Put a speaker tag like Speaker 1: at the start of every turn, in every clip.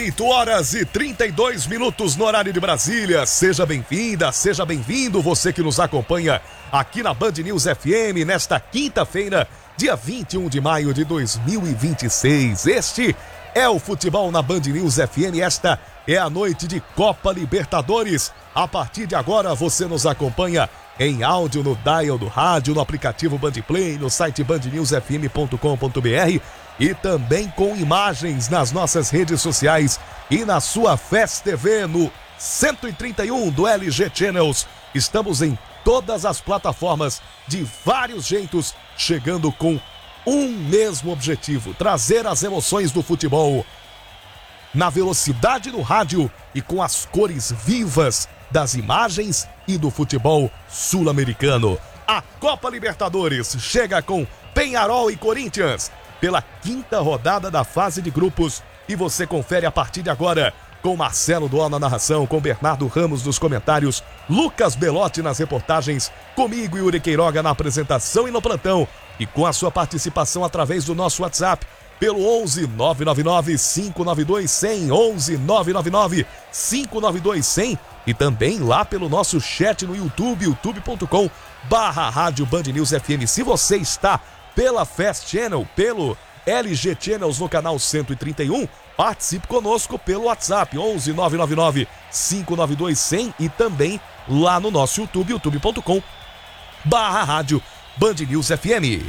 Speaker 1: 8h32 no horário de Brasília. Seja bem-vinda, seja bem-vindo, você que nos acompanha aqui na Band News FM nesta quinta-feira, dia 21 de maio de 2026. Este é o Futebol na Band News FM. Esta é a noite de Copa Libertadores. A partir de agora você nos acompanha em áudio no dial do rádio, no aplicativo Bandplay, no site bandnewsfm.com.br e também com imagens nas nossas redes sociais e na sua Fest TV no 131 do LG Channels. Estamos em todas as plataformas de vários jeitos, chegando com um mesmo objetivo: trazer as emoções do futebol na velocidade do rádio e com as cores vivas das imagens e do futebol sul-americano. A Copa Libertadores chega com Peñarol e Corinthians pela quinta rodada da fase de grupos e você confere a partir de agora com Marcelo Dual na narração, com Bernardo Ramos nos comentários, Lucas Belotti nas reportagens, comigo Yuri Queiroga na apresentação e no plantão, e com a sua participação através do nosso WhatsApp pelo 11 999 592 100, 11 999 592 100, e também lá pelo nosso chat no YouTube, youtube.com/Rádio Band News FM. Se você está pela Fast Channel, pelo LG Channels no canal 131, participe conosco pelo WhatsApp 11 999 592 100 e também lá no nosso YouTube, youtube.com/Rádio Band News FM.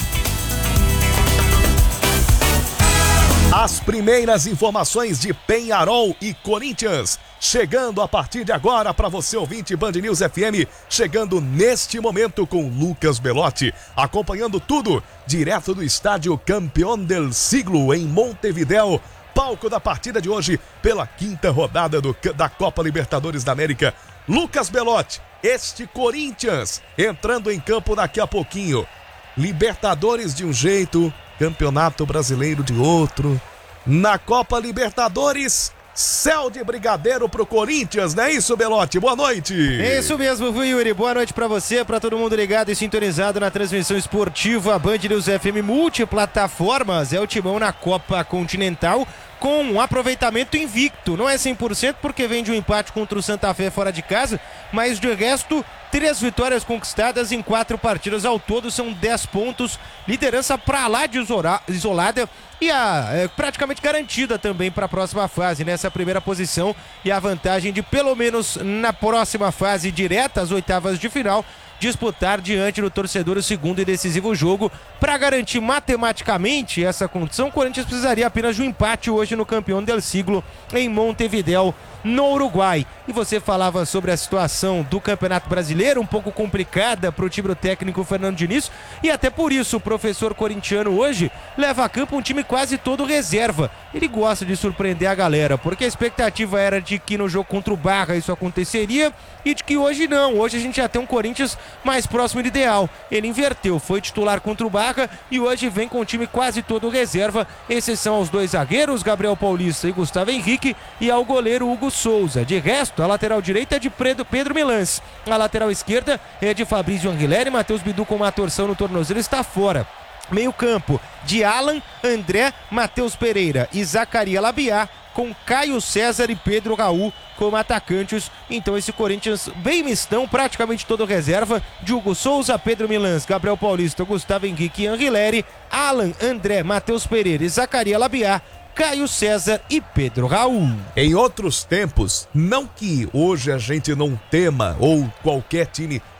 Speaker 1: As primeiras informações de Peñarol e Corinthians chegando a partir de agora para você, ouvinte Band News FM, chegando neste momento com Lucas Belotti, acompanhando tudo direto do estádio Campeón del Siglo em Montevidéu, palco da partida de hoje pela quinta rodada da Copa Libertadores da América. Lucas Belotti, este Corinthians entrando em campo daqui a pouquinho. Libertadores de um jeito, Campeonato Brasileiro de outro. Na Copa Libertadores, céu de brigadeiro pro Corinthians, não é isso, Belotti? Boa noite.
Speaker 2: É isso mesmo, viu, Yuri? Boa noite pra você, pra todo mundo ligado e sintonizado na transmissão esportiva Band News FM multiplataformas. É o Timão na Copa Continental com um aproveitamento invicto. Não é 100% porque vem de um empate contra o Santa Fé fora de casa, mas de resto, 3 vitórias conquistadas em 4 partidas ao todo, são 10 pontos, liderança pra lá de isolada e praticamente garantida também para a próxima fase, nessa primeira posição, e a vantagem de pelo menos na próxima fase direta, às oitavas de final, disputar diante do torcedor o segundo e decisivo jogo. Para garantir matematicamente essa condição, o Corinthians precisaria apenas de um empate hoje no Campeón del Siglo em Montevidéu, no Uruguai. E você falava sobre a situação do Campeonato Brasileiro, um pouco complicada para o time do técnico Fernando Diniz, e até por isso o professor corintiano hoje leva a campo um time quase todo reserva. Ele gosta de surpreender a galera, porque a expectativa era de que no jogo contra o Barra isso aconteceria, e de que hoje não. Hoje a gente já tem um Corinthians mais próximo do ideal. Ele inverteu, foi titular contra o Barra e hoje vem com o time quase todo reserva, exceção aos 2 zagueiros, Gabriel Paulista e Gustavo Henrique, e ao goleiro Hugo Souza. De resto, a lateral direita é de Pedro Milans, a lateral esquerda é de Fabrício Anguilera, Matheus Bidu com uma torção no tornozelo está fora. Meio campo de Alan, André, Matheus Pereira e Zacaria Labiá, com Caio César e Pedro Raul como atacantes. Então esse Corinthians bem mistão, praticamente todo reserva, de Hugo Souza, Pedro Milans, Gabriel Paulista, Gustavo Henrique e Anguilera, Alan, André, Matheus Pereira e Zacaria Labiá, Caio César e Pedro Raul.
Speaker 1: Em outros tempos, não que hoje a gente não tema ou qualquer time